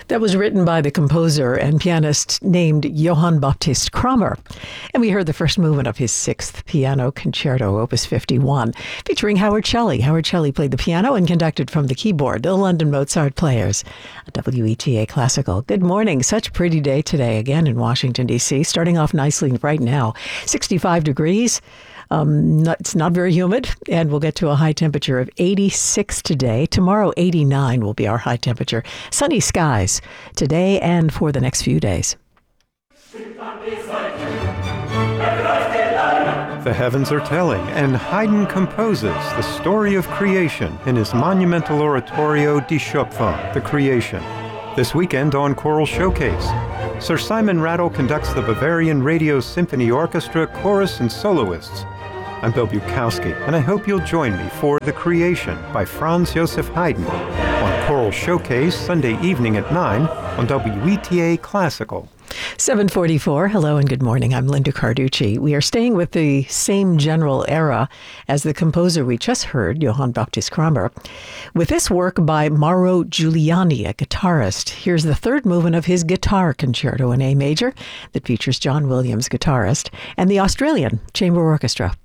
That was written by the composer and pianist named Johann Baptist Kramer. And we heard the first movement of his sixth piano concerto, Opus 51, featuring Howard Shelley. Howard Shelley played the piano and conducted from the keyboard, the London Mozart Players, WETA Classical. Good morning. Such a pretty day today again in Washington, D.C. Starting off nicely right now. 65 degrees. It's not very humid, and we'll get to a high temperature of 86 today. Tomorrow, 89 will be our high temperature. Sunny skies today and for the next few days. The heavens are telling, and Haydn composes the story of creation in his monumental oratorio Die Schöpfung, The Creation. This weekend on Choral Showcase, Sir Simon Rattle conducts the Bavarian Radio Symphony Orchestra chorus and soloists. I'm Bill Bukowski, and I hope you'll join me for The Creation by Franz Joseph Haydn on Choral Showcase Sunday evening at 9 on WETA Classical. 7:44. Hello and good morning. I'm Linda Carducci. We are staying with the same general era as the composer we just heard, Johann Baptist Kramer, with this work by Mauro Giuliani, a guitarist. Here's the third movement of his guitar concerto in A major that features John Williams, guitarist, and the Australian Chamber Orchestra.